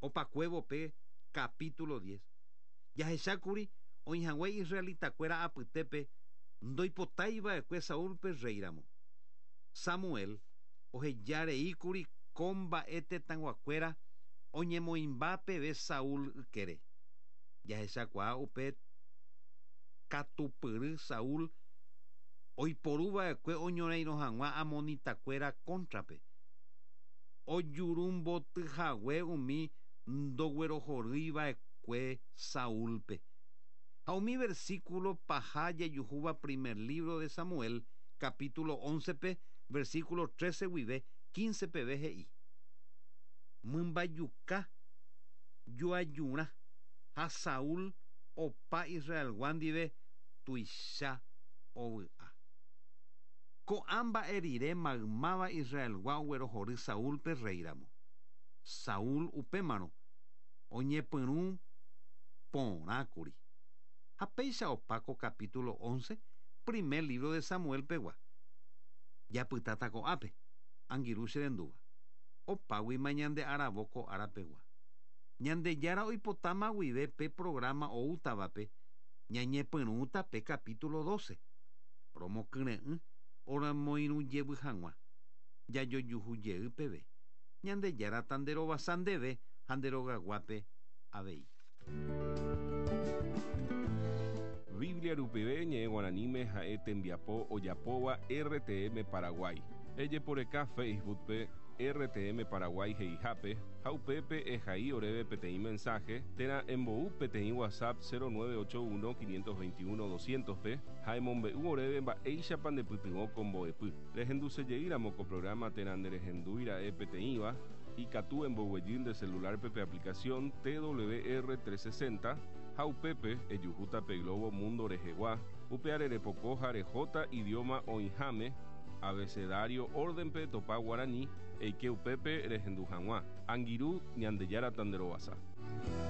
Opakuevope, capítulo 10. Jahechákuri oĩhague israelitakuéra apytépe ndoipotáiva'ekue Saúlpe réiramo. Samuel ohejareíkuri ko mba'e tetãguakuéra oñemoĩmba peve Saúl ykére. Jahechakuaa upe katupyry Saúl oiporuva'ekue oñorairõ hag̃ua Amonitakuéra contrape. Ojurumbotyhague umi ndoguerohorýva'ekue Saúlpe. Ha umi versículo paha jejuhúva primer libro de Samuel, capítulo 11pe, versículo 13 guive, 15 peve he'i. Mymbajuka joajurã ha Saúl opa Israelgua ndive tuicha ovy'a. Ko'ã mba'e rire maymáva Israelgua oguerohory Saúlpe réiramo. Saúl upémarõ oñepyrũ porãkuri. Ha péicha opa ko capítulo 11, primer libro de Samuel pegua. Japytáta ko'ápe, angirũ che rendúva. Opáguima ñande aravo ko ára-pegua. Ñandejára oipotáma guive pe programa oútavape ñañepyrũta pe capítulo 12. Romokyre'ỹ oramoirũjevy hag̃ua. Jajojuhujey peve. Ñandejára tanderovasa ndeve ha nderogaguápe avei. Biblia rupive ñe'ẽ guaraníme ha'e tembiapo ojapóva RTM Paraguay. Ejeporeka Facebookpe RTM Paraguay heihápe ha upépe ehai oréve peteĩ mensaje térã embo'u peteĩ WhatsApp 0981 521 200pe ha emombe'u oréve mba'éichapa ndepytyvõ ko mbo'epy. Rehendusejeýramo ko programa térã nderehendúira'e peteĩva ikatu emboguejy nde celularpe pe aplicación TWR 360 ha upépe ejuhúta pe Globo Mundo rehegua upe arerepoko ha rejota idioma oĩháme abecedario órdenpe topa guarani eike upépe rehendu hag̃ua. Angirũ Ñandejára Tanderovasa.